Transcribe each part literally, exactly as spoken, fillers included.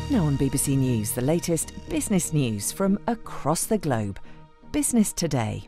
Now on B B C News, the latest business news from across the globe. Business Today.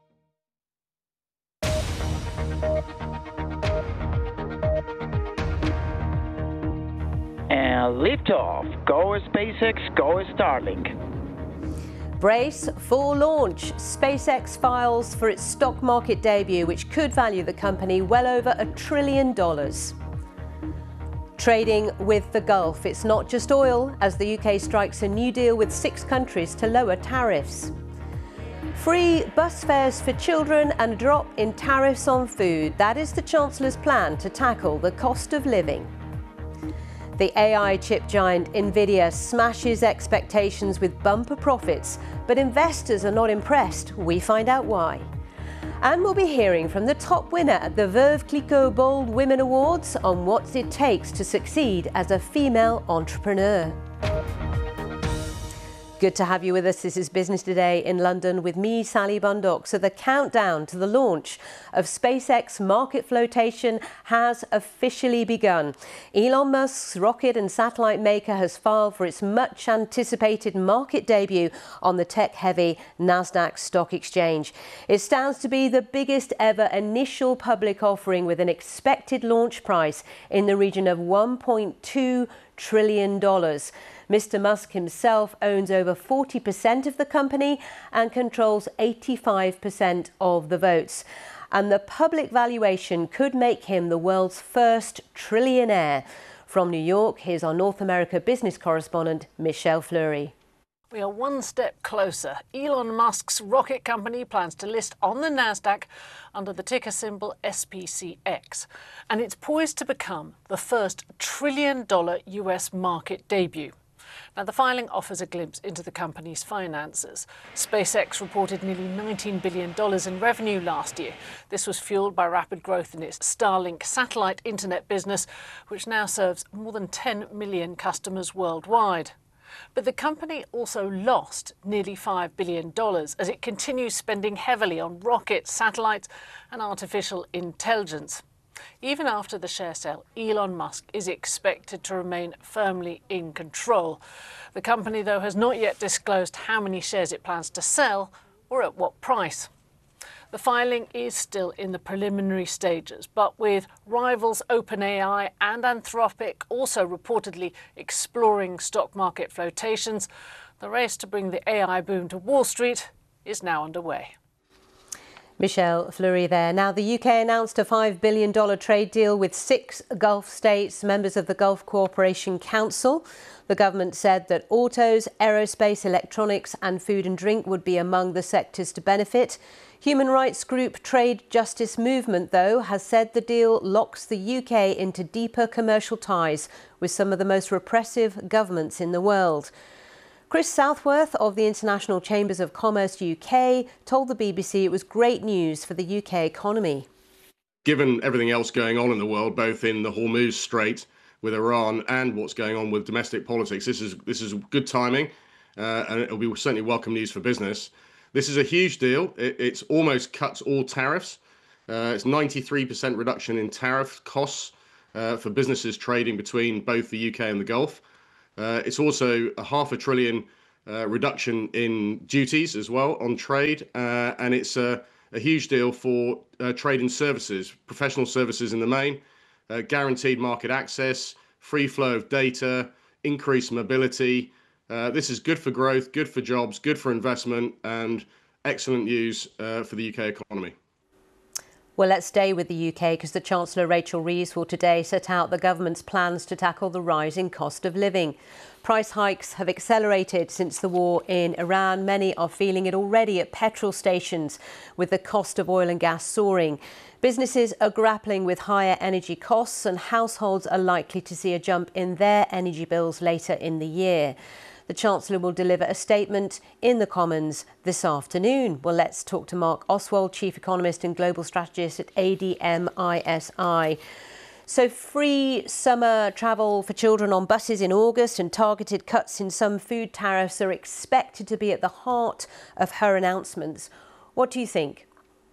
And liftoff. Go SpaceX, go Starlink. Brace for launch. SpaceX files for its stock market debut, which could value the company well over a trillion dollars. Trading with the Gulf. It's not just oil, as the U K strikes a new deal with six countries to lower tariffs. Free bus fares for children and a drop in tariffs on food. That is the Chancellor's plan to tackle the cost of living. The A I chip giant Nvidia smashes expectations with bumper profits, but investors are not impressed. We find out why. And we'll be hearing from the top winner at the Veuve Clicquot Bold Women Awards on what it takes to succeed as a female entrepreneur. Good to have you with us. This is Business Today in London with me, Sally Bundock. So the countdown to the launch of SpaceX market flotation has officially begun. Elon Musk's rocket and satellite maker has filed for its much anticipated market debut on the tech-heavy Nasdaq Stock Exchange. It stands to be the biggest ever initial public offering, with an expected launch price in the region of one point two trillion dollars. Mister Musk himself owns over forty percent of the company and controls eighty-five percent of the votes. And the public valuation could make him the world's first trillionaire. From New York, here's our North America business correspondent, Michelle Fleury. We are one step closer. Elon Musk's rocket company plans to list on the Nasdaq under the ticker symbol S P C X. And it's poised to become the first trillion dollar U S market debut. Now, the filing offers a glimpse into the company's finances. SpaceX reported nearly nineteen billion dollars in revenue last year. This was fueled by rapid growth in its Starlink satellite internet business, which now serves more than ten million customers worldwide. But the company also lost nearly five billion dollars as it continues spending heavily on rockets, satellites and artificial intelligence. Even after the share sale, Elon Musk is expected to remain firmly in control. The company, though, has not yet disclosed how many shares it plans to sell or at what price. The filing is still in the preliminary stages, but with rivals OpenAI and Anthropic also reportedly exploring stock market flotations, the race to bring the A I boom to Wall Street is now underway. Michelle Fleury there. Now, the U K announced a five billion dollars trade deal with six Gulf states, members of the Gulf Cooperation Council. The government said that autos, aerospace, electronics and food and drink would be among the sectors to benefit. Human rights group Trade Justice Movement, though, has said the deal locks the U K into deeper commercial ties with some of the most repressive governments in the world. Chris Southworth of the International Chambers of Commerce U K told the B B C it was great news for the U K economy. Given everything else going on in the world, both in the Hormuz Strait with Iran and what's going on with domestic politics, this is this is good timing, uh, and it'll be certainly welcome news for business. This is a huge deal. It it's almost cuts all tariffs. Uh, it's ninety-three percent reduction in tariff costs uh, for businesses trading between both the U K and the Gulf. Uh, it's also a half a trillion uh, reduction in duties as well on trade, uh, and it's a, a huge deal for uh, trade and services, professional services in the main, uh, guaranteed market access, free flow of data, increased mobility. Uh, this is good for growth, good for jobs, good for investment, and excellent news uh, for the U K economy. Well, let's stay with the U K because the Chancellor Rachel Reeves will today set out the government's plans to tackle the rising cost of living. Price hikes have accelerated since the war in Iran. Many are feeling it already at petrol stations, with the cost of oil and gas soaring. Businesses are grappling with higher energy costs, and households are likely to see a jump in their energy bills later in the year. The Chancellor will deliver a statement in the Commons this afternoon. Well, let's talk to Mark Oswald, Chief Economist and Global Strategist at A D M I S I. So free summer travel for children on buses in August and targeted cuts in some food tariffs are expected to be at the heart of her announcements. What do you think?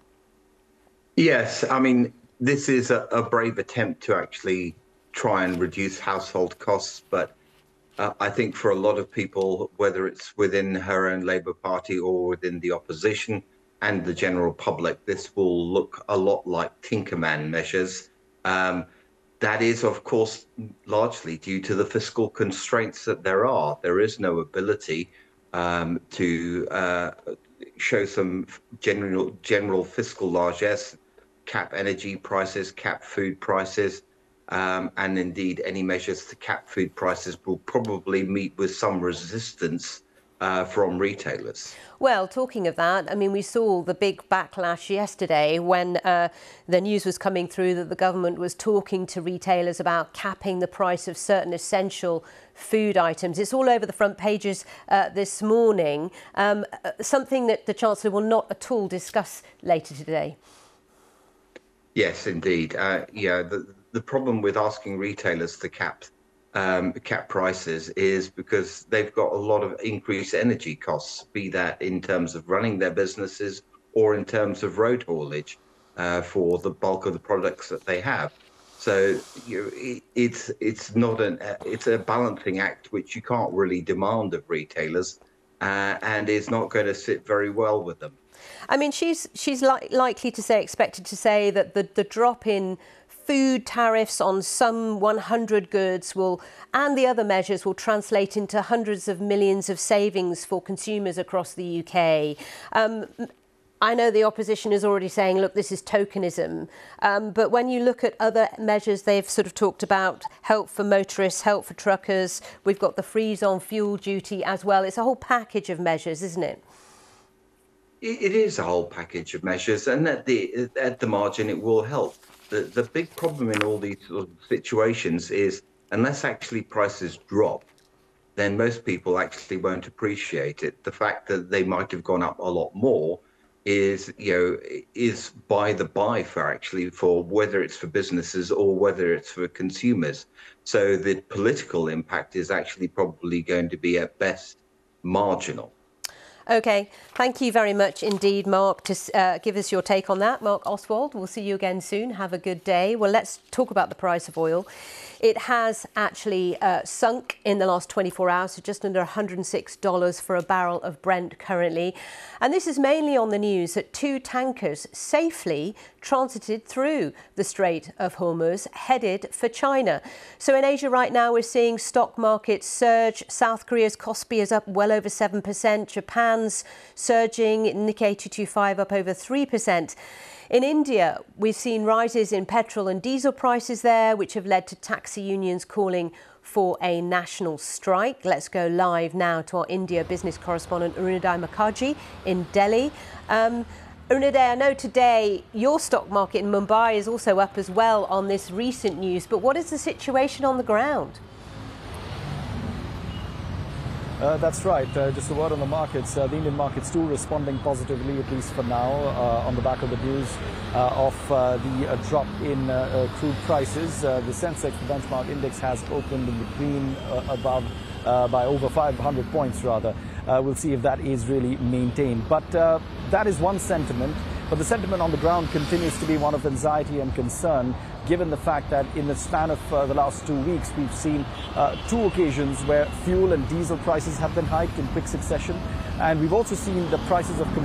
Yes, I mean, this is a, a brave attempt to actually try and reduce household costs, but Uh, I think for a lot of people, whether it's within her own Labour Party or within the opposition and the general public, this will look a lot like Tinkerman measures. Um, that is, of course, largely due to the fiscal constraints that there are. There is no ability um, to uh, show some general, general fiscal largesse, cap energy prices, cap food prices. Um, and indeed, any measures to cap food prices will probably meet with some resistance uh, from retailers. Well, talking of that, I mean, we saw the big backlash yesterday when uh, the news was coming through that the government was talking to retailers about capping the price of certain essential food items. It's all over the front pages uh, this morning, um, something that the Chancellor will not at all discuss later today. Yes, indeed. Uh, yeah, the, the problem with asking retailers to cap um, cap prices is because they've got a lot of increased energy costs, be that in terms of running their businesses or in terms of road haulage uh, for the bulk of the products that they have. So you know, it, it's it's not an it's a balancing act which you can't really demand of retailers, uh, and is not going to sit very well with them. I mean, she's she's li likely to say, expected to say that the, the drop in food tariffs on some one hundred goods will, and the other measures will translate into hundreds of millions of savings for consumers across the U K. Um, I know the opposition is already saying, look, this is tokenism. Um, but when you look at other measures, they've sort of talked about help for motorists, help for truckers. We've got the freeze on fuel duty as well. It's a whole package of measures, isn't it? It is a whole package of measures, and at the at the margin, it will help. The the big problem in all these sort of situations is unless actually prices drop, then most people actually won't appreciate it. The fact that they might have gone up a lot more is, you know, is by the by for actually for whether it's for businesses or whether it's for consumers. So the political impact is actually probably going to be at best marginal. OK, thank you very much indeed, Mark, to uh, give us your take on that. Mark Oswald, we'll see you again soon. Have a good day. Well, let's talk about the price of oil. It has actually uh, sunk in the last twenty-four hours to just under one hundred six dollars for a barrel of Brent currently. And this is mainly on the news that two tankers safely transited through the Strait of Hormuz, headed for China. So in Asia right now, we're seeing stock markets surge. South Korea's Kospi is up well over seven percent. Japan's surging, Nikkei two twenty-five up over three percent. In India, we've seen rises in petrol and diesel prices there, which have led to taxi unions calling for a national strike. Let's go live now to our India business correspondent, Arunoday Mukherjee in Delhi. Um, Arunoday, I know today your stock market in Mumbai is also up as well on this recent news, but what is the situation on the ground? Uh, that's right. Uh, just a word on the markets. Uh, the Indian market's still responding positively, at least for now, uh, on the back of the news uh, of uh, the uh, drop in uh, uh, crude prices. Uh, the Sensex, the benchmark index, has opened in the green uh, above uh, by over five hundred points, rather. Uh, we'll see if that is really maintained. But uh, that is one sentiment. But the sentiment on the ground continues to be one of anxiety and concern, given the fact that in the span of uh, the last two weeks, we've seen uh, two occasions where fuel and diesel prices have been hiked in quick succession. And we've also seen the prices of